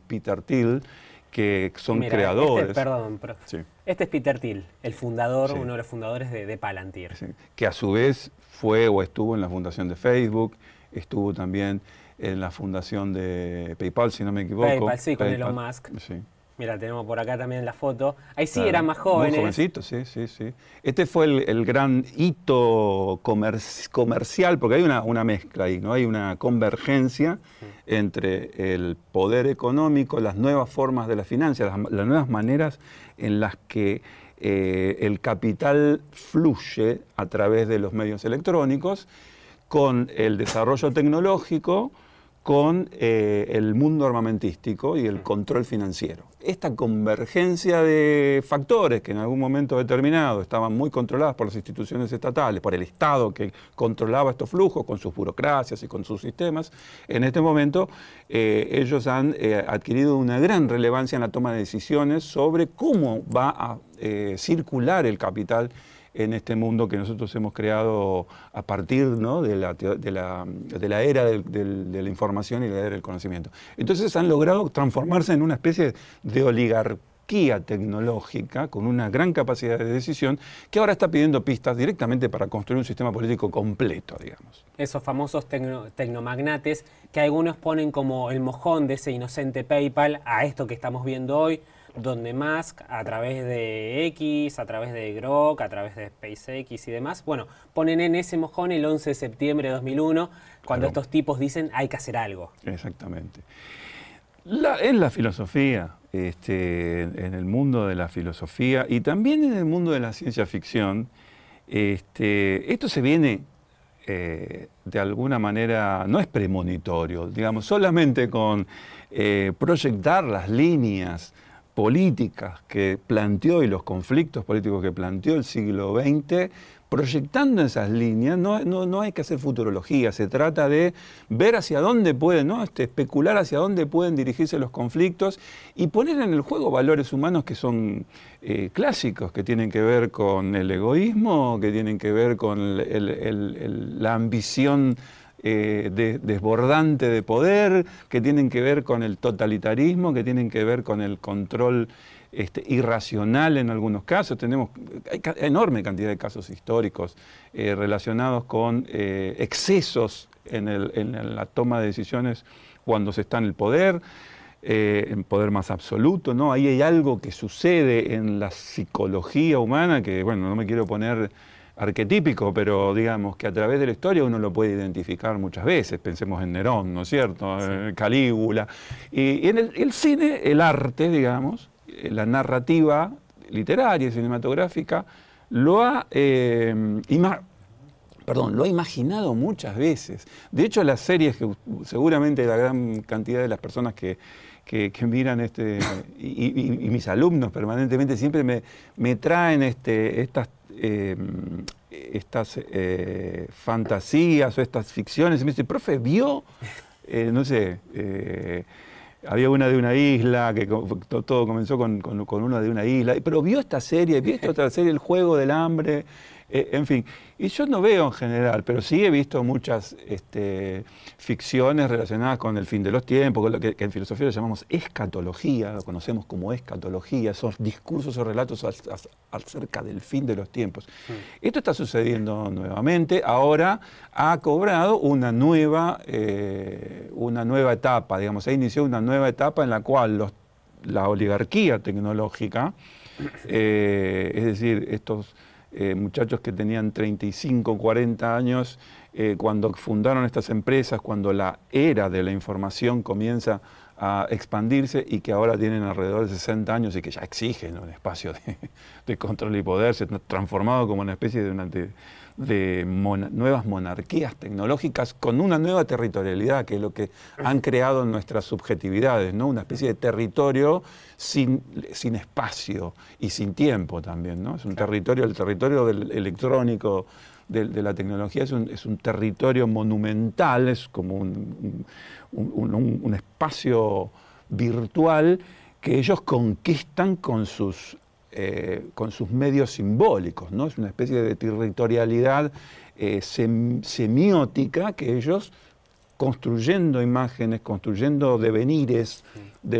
Peter Thiel, que son Mira, creadores. Perdón, Sí. este es Peter Thiel, el fundador, Sí. uno de los fundadores de Palantir. Sí, que a su vez fue o estuvo en la fundación de Facebook, estuvo también en la fundación de PayPal, si no me equivoco. PayPal, sí, con Elon Musk. Sí. Mira, tenemos por acá también la foto. Ahí sí Claro, eran más jóvenes. muy jovencitos, sí, sí, sí. Este fue el gran hito comercial, porque hay una mezcla ahí, ¿no? Hay una convergencia entre el poder económico, las nuevas formas de la finanzas, las nuevas maneras en las que el capital fluye a través de los medios electrónicos, con el desarrollo tecnológico, con el mundo armamentístico y el control financiero. Esta convergencia de factores que en algún momento determinado estaban muy controladas por las instituciones estatales, por el Estado que controlaba estos flujos con sus burocracias y con sus sistemas, en este momento ellos han adquirido una gran relevancia en la toma de decisiones sobre cómo va a circular el capital en este mundo que nosotros hemos creado a partir, ¿no?, de la era de la información y la era del conocimiento. Entonces han logrado transformarse en una especie de oligarquía tecnológica con una gran capacidad de decisión que ahora está pidiendo pistas directamente para construir un sistema político completo, digamos. Esos famosos tecnomagnates que algunos ponen como el mojón de ese inocente PayPal a esto que estamos viendo hoy, donde Musk, a través de X, a través de Grok, a través de SpaceX y demás, bueno, ponen en ese mojón el 11 de septiembre de 2001, cuando estos tipos dicen hay que hacer algo. Exactamente. En la filosofía, en el mundo de la filosofía y también en el mundo de la ciencia ficción, esto se viene de alguna manera, no es premonitorio, digamos, solamente con proyectar las líneas políticas que planteó y los conflictos políticos que planteó el siglo XX, proyectando esas líneas, no hay que hacer futurología, se trata de ver hacia dónde pueden, ¿no?, especular hacia dónde pueden dirigirse los conflictos y poner en el juego valores humanos que son clásicos, que tienen que ver con el egoísmo, que tienen que ver con la ambición desbordante de poder, que tienen que ver con el totalitarismo, que tienen que ver con el control irracional en algunos casos. Hay enorme cantidad de casos históricos relacionados con excesos en la toma de decisiones cuando se está en el poder más absoluto, ¿no? Ahí hay algo que sucede en la psicología humana que, bueno, no me quiero poner arquetípico, pero digamos que a través de la historia uno lo puede identificar muchas veces. Pensemos en Nerón, ¿no es cierto? Sí. Calígula. Y en el cine, el arte, digamos, la narrativa literaria y cinematográfica lo ha imaginado muchas veces. De hecho, las series que seguramente la gran cantidad de las personas que miran y mis alumnos permanentemente siempre me traen estas fantasías o estas ficciones y me dicen, profe, ¿vio? No sé, había una de una isla, que todo comenzó con una de una isla, pero ¿vio esta serie? ¿Vio esta otra serie, El Juego del Hambre? En fin, y yo no veo en general, pero sí he visto muchas ficciones relacionadas con el fin de los tiempos, con lo que en filosofía lo llamamos escatología, lo conocemos como escatología, esos discursos o relatos acerca del fin de los tiempos. Esto está sucediendo nuevamente, ahora ha cobrado una nueva etapa, digamos, se inició una nueva etapa en la cual la oligarquía tecnológica, es decir, estos muchachos que tenían 35, 40 años, cuando fundaron estas empresas, cuando la era de la información comienza a expandirse y que ahora tienen alrededor de 60 años y que ya exigen un espacio de control y poder, se han transformado como una especie de nuevas monarquías tecnológicas con una nueva territorialidad, que es lo que han creado en nuestras subjetividades, ¿no? Una especie de territorio sin espacio y sin tiempo también, ¿no? Es un territorio, el territorio electrónico de la tecnología es un territorio monumental, es como un espacio virtual que ellos conquistan con sus medios simbólicos, ¿no? Es una especie de territorialidad semiótica que ellos, construyendo imágenes, construyendo devenires